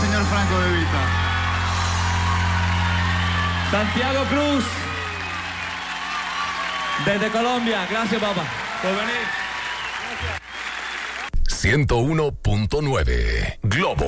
señor Franco De Vita. Santiago Cruz, desde Colombia. Gracias, papá, por venir. 101.9 Globo.